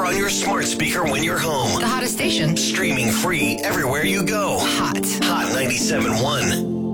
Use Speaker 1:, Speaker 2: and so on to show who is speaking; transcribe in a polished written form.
Speaker 1: on your smart speaker when you're home.
Speaker 2: The hottest station.
Speaker 1: Streaming free everywhere you go.
Speaker 2: Hot.
Speaker 1: Hot 97.1.